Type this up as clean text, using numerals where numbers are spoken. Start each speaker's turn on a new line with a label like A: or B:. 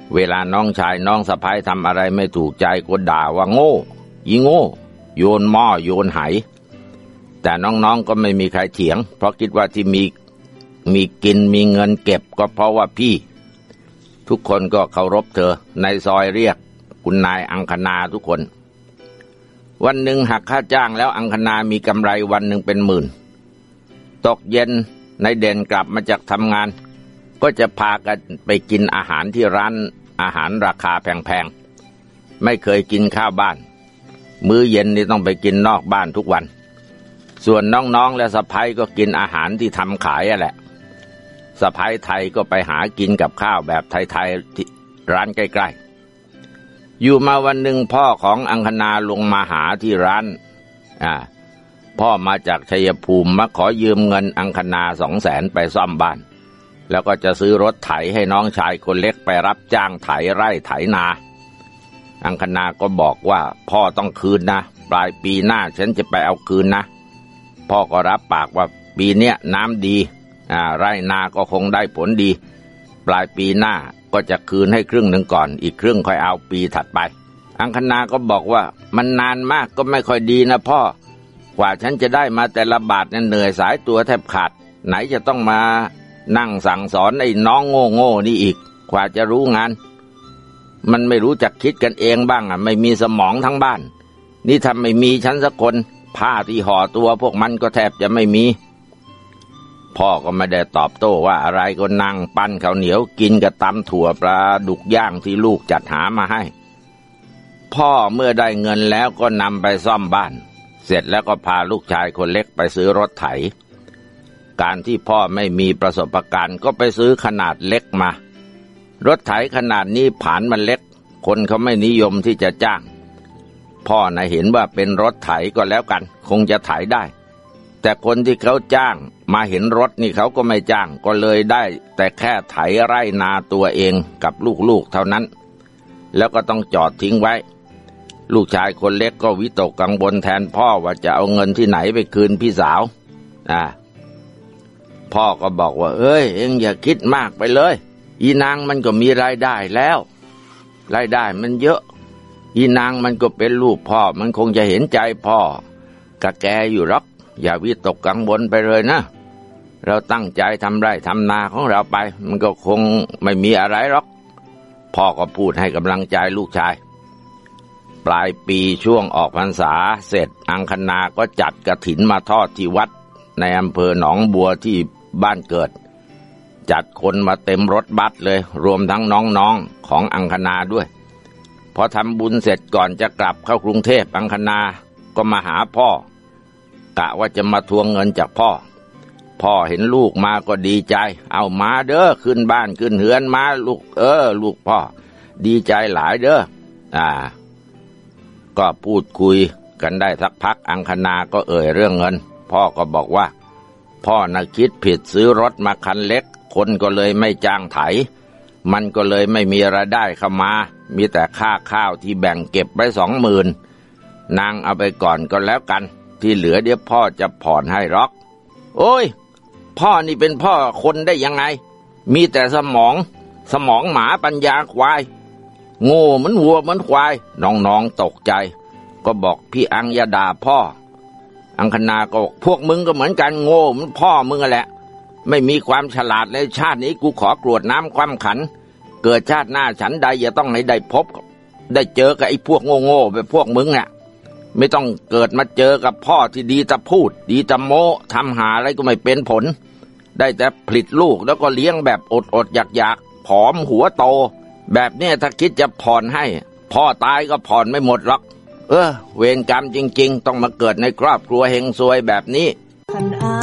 A: เวลาน้องชายน้องสะใภ้ทำอะไรไม่ถูกใจก็ด่าว่าโง่อีโง่โยนหม้อโยนไหแต่น้องๆก็ไม่มีใครเถียงเพราะคิดว่าที่มีกินมีเงินเก็บก็เพราะว่าพี่ทุกคนก็เคารพเธอในซอยเรียกคุณนายอังคณาทุกคนวันหนึ่งหักค่าจ้างแล้วอังคณามีกำไรวันหนึ่งเป็นหมื่นตกเย็นนายเด่นกลับมาจากทำงานก็จะพากันไปกินอาหารที่ร้านอาหารราคาแพงๆไม่เคยกินข้าวบ้านมื้อเย็นนี่ต้องไปกินนอกบ้านทุกวันส่วนน้องๆและสะใภ้ก็กินอาหารที่ทำขายแหละสะใภ้ไทยก็ไปหากินกับข้าวแบบไทยๆที่ร้านใกล้ๆอยู่มาวันหนึ่งพ่อของอังคณาลงมาหาที่ร้านพ่อมาจากชัยภูมิมาขอยืมเงินอังคณา200,000ไปซ่อมบ้านแล้วก็จะซื้อรถไถให้น้องชายคนเล็กไปรับจ้างไถไร่ไถนาอังคณาก็บอกว่าพ่อต้องคืนนะปลายปีหน้าฉันจะไปเอาคืนนะพ่อก็รับปากว่าปีเนี้ยน้ำดีไร่นาก็คงได้ผลดีปลายปีหน้าก็จะคืนให้ครึ่งหนึ่งก่อนอีกครึ่งค่อยเอาปีถัดไปอังคณาก็บอกว่ามันนานมากก็ไม่ค่อยดีนะพ่อกว่าฉันจะได้มาแต่ละบาทเนี่ยเหนื่อยสายตัวแทบขาดไหนจะต้องมานั่งสั่งสอนไอ้น้องโง่ๆนี่อีกกว่าจะรู้งานมันไม่รู้จักคิดกันเองบ้างไม่มีสมองทั้งบ้านนี่ถ้าไม่มีฉันสักคนผ้าที่ห่อตัวพวกมันก็แทบจะไม่มีพ่อก็ไม่ได้ตอบโต้ว่าอะไรก็นั่งปั้นข้าวเหนียวกินกับตำถั่วปลาดุกย่างที่ลูกจัดหามาให้พ่อเมื่อได้เงินแล้วก็นำไปซ่อมบ้านเสร็จแล้วก็พาลูกชายคนเล็กไปซื้อรถไถการที่พ่อไม่มีประสบการณ์ก็ไปซื้อขนาดเล็กมารถไถขนาดนี้ผานมันเล็กคนเขาไม่นิยมที่จะจ้างพ่อน่ะเห็นว่าเป็นรถไถก็แล้วกันคงจะไถได้แต่คนที่เขาจ้างมาเห็นรถนี่เขาก็ไม่จ้างก็เลยได้แต่แค่ไถไร่นาตัวเองกับลูกๆเท่านั้นแล้วก็ต้องจอดทิ้งไว้ลูกชายคนเล็กก็วิตกกังวลแทนพ่อว่าจะเอาเงินที่ไหนไปคืนพี่สาวพ่อก็บอกว่าเอ็งอย่าคิดมากไปเลยอีนางมันก็มีรายได้แล้วรายได้มันเยอะอีนางมันก็เป็นลูกพ่อมันคงจะเห็นใจพ่อกะแกอยู่หรอกอย่าวิตกกังวลไปเลยนะเราตั้งใจทำไร่ทำนาของเราไปมันก็คงไม่มีอะไรหรอกพ่อก็พูดให้กำลังใจลูกชายปลายปีช่วงออกพรรษาเสร็จอังคณาก็จัดกฐินมาทอดที่วัดในอำเภอหนองบัวที่บ้านเกิดจัดคนมาเต็มรถบัสเลยรวมทั้งน้องๆของอังคณาด้วยพอทำบุญเสร็จก่อนจะกลับเข้ากรุงเทพอังคณาก็มาหาพ่อกะว่าจะมาทวงเงินจากพ่อเห็นลูกมาก็ดีใจเอามาเด้อขึ้นบ้านขึ้นเฮือนมาลูกลูกพ่อดีใจหลายเด้อก็พูดคุยกันได้สักพักอังคณาก็เอ่ยเรื่องเงินพ่อก็บอกว่าพ่อน่ะคิดผิดซื้อรถมาคันเล็กคนก็เลยไม่จ้างไถมันก็เลยไม่มีรายได้เข้ามามีแต่ค่าข้าวที่แบ่งเก็บไว้20,000นางเอาไปก่อนก็แล้วกันที่เหลือเดี๋ยวพ่อจะผ่อนให้หรอกโอ้ยพ่อนี่เป็นพ่อคนได้ยังไงมีแต่สมองหมาปัญญาควายโง่เหมือนวัวเหมือนควายน้องๆตกใจก็บอกพี่อังอย่าด่าพ่ออังคณาก็บอกพวกมึงก็เหมือนกันโง่เหมือนพ่อมึงแหละไม่มีความฉลาดในชาตินี้กูขอกรวดน้ำคว่ำขันเกิดชาติหน้าฉันใดอย่าต้องให้ได้พบได้เจอกับไอ้พวกโง่ๆแบบพวกมึงอ่ะไม่ต้องเกิดมาเจอกับพ่อที่ดีแต่พูดดีแต่โม้ทำหาอะไรก็ไม่เป็นผลได้แต่ผลิตลูกแล้วก็เลี้ยงแบบอดอยากผอมหัวโตแบบนี้ถ้าคิดจะผ่อนให้พ่อตายก็ผ่อนไม่หมดหรอกเวรกรรมจริงๆต้องมาเกิดในครอบครัวเฮงซวยแบบนี้